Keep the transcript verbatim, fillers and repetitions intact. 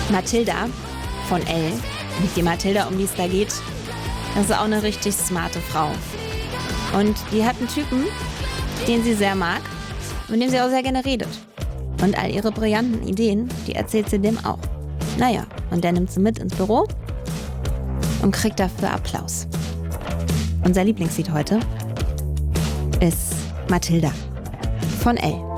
Mathilda von Elle, nicht die Mathilda, um die es da geht, das ist auch eine richtig smarte Frau. Und die hat einen Typen, den sie sehr mag, mit dem sie auch sehr gerne redet. Und all ihre brillanten Ideen, die erzählt sie dem auch. Naja, und der nimmt sie mit ins Büro und kriegt dafür Applaus. Unser Lieblingslied heute ist Mathilda von Elle.